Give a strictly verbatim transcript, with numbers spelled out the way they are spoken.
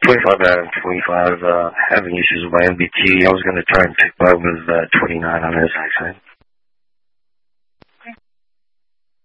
twenty-five out of twenty-five, uh, having issues with my M B T. I was going to try and pick up with uh, twenty-nine on his accent.